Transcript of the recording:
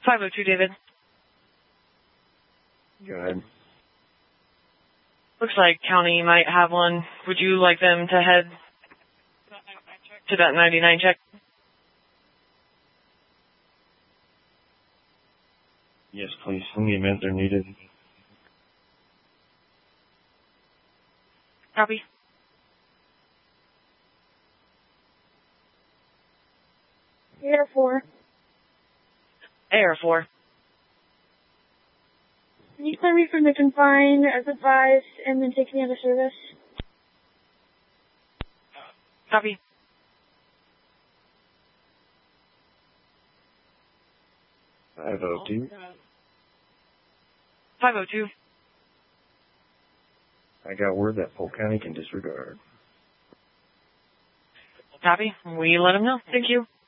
502, David. Go ahead. Looks like county might have one. Would you like them to head to that 99 check? Yes, please. In the event they're needed. Copy. Air 4. Air 4. Can you clear me from the confine as advised and then take me out of service? Copy. I have 02. 502. I got word that Polk County can disregard. Copy. We let them know. Thank you.